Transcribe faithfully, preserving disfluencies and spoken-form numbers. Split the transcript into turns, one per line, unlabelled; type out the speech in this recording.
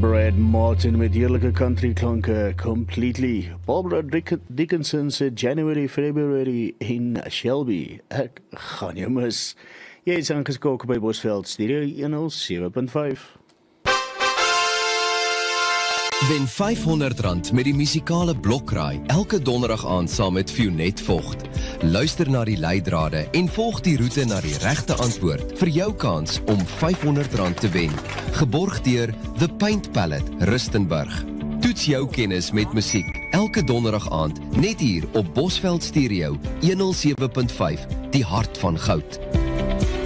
Brad Martin met heerlijke country klanke, Completely. Barbara Dick Dickinson se January, February in Shelby. Ek gaan jou mis. Jy is aangeskakel by Bosveld Stereo honderd sewe punt vyf.
Wen vyfhonderd rand met die musikale blokraai elke donderdag aand saam met Fionet Vogt. Luister na die leidrade en volg die roete na die regte antwoord vir jou kans om vyfhonderd rand te wen. Geborg deur The Paint Palette, Rustenburg. Toets jou kennis met musiek elke donderdag aand net hier op Bosveld Stereo honderd sewe punt vyf, die hart van goud.